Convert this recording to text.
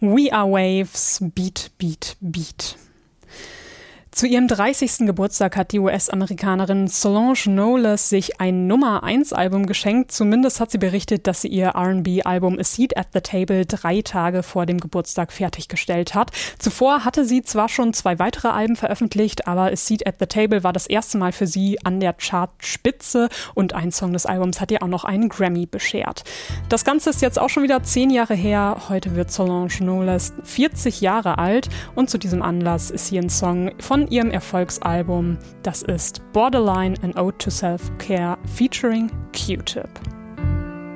We Are Waves, Beat, Beat, Beat. Zu ihrem 30. Geburtstag hat die US-Amerikanerin Solange Knowles sich ein Nummer-1-Album geschenkt. Zumindest hat sie berichtet, dass sie ihr R&B-Album A Seat at the Table 3 Tage vor dem Geburtstag fertiggestellt hat. Zuvor hatte sie zwar schon 2 weitere Alben veröffentlicht, aber A Seat at the Table war das erste Mal für sie an der Chartspitze und ein Song des Albums hat ihr auch noch einen Grammy beschert. Das Ganze ist jetzt auch schon wieder 10 Jahre her. Heute wird Solange Knowles 40 Jahre alt und zu diesem Anlass ist hier ein Song von ihrem Erfolgsalbum. Das ist Borderline, an Ode to Self-Care featuring Q-Tip.